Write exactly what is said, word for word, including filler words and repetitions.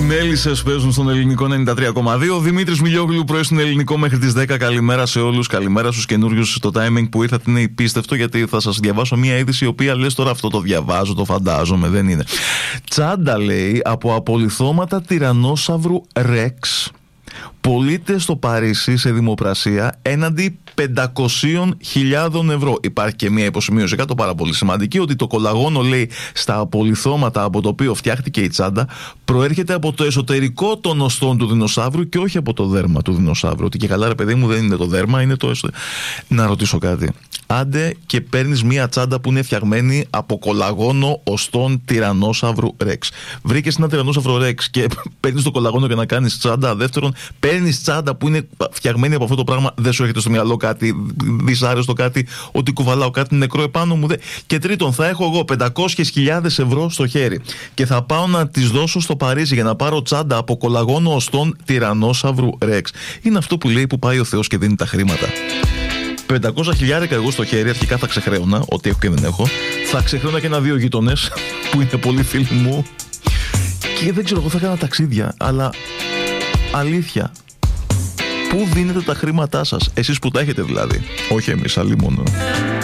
Μέλισσες παίζουν στον ελληνικό ενενήντα τρία κόμμα δύο. Δημήτρης Μιλιόγλου, πρωί στον ελληνικό μέχρι τις δέκα. Καλημέρα σε όλους. Καλημέρα στους καινούριους. Το timing που ήρθατε είναι υπίστευτο, γιατί θα σας διαβάσω μια είδηση η οποία λες τώρα αυτό το διαβάζω, το φαντάζομαι, δεν είναι. Τσάντα, λέει, από απολιθώματα τυραννόσαυρου Ρεξ. Πωλείται στο Παρίσι σε δημοπρασία έναντι πεντακόσιες χιλιάδες ευρώ. Υπάρχει και μια υποσημείωση κάτω πάρα πολύ σημαντική, ότι το κολαγόνο, λέει, στα απολιθώματα από το οποίο φτιάχτηκε η τσάντα προέρχεται από το εσωτερικό των οστών του δεινοσαύρου και όχι από το δέρμα του δεινοσαύρου. Ότι και καλά, ρε παιδί μου, δεν είναι το δέρμα, είναι το εσωτερικό. Να ρωτήσω κάτι. Άντε και παίρνεις μια τσάντα που είναι φτιαγμένη από κολαγόνο οστών τυραννόσαυρου Ρεξ. Βρήκες ένα τυραννόσαυρο Ρεξ και παίρνεις το κολαγόνο για να κάνεις τσάντα. Δεύτερον, παίρνεις τσάντα που είναι φτιαγμένη από αυτό το πράγμα. Δεν σου έρχεται στο μυαλό κάτι δυσάρεστο, κάτι ότι κουβαλάω κάτι νεκρό επάνω μου? Δε. Και τρίτον, θα έχω εγώ πεντακόσιες χιλιάδες ευρώ στο χέρι και θα πάω να τις δώσω στο Παρίσι για να πάρω τσάντα από κολαγόνο οστών τυραννόσαυρου Ρεξ. Είναι αυτό που λέει που πάει ο Θεός και δίνει τα χρήματα. πεντακόσια χιλιάρικα εγώ στο χέρι, αρχικά θα ξεχρέωνα, ό,τι έχω και δεν έχω. Θα ξεχρέωνα και ένα-δύο γείτονες που είναι πολύ φίλοι μου. Και δεν ξέρω, εγώ θα έκανα ταξίδια, αλλά αλήθεια, πού δίνετε τα χρήματά σας, εσείς που τα έχετε δηλαδή? Όχι εμείς, αλλήμον.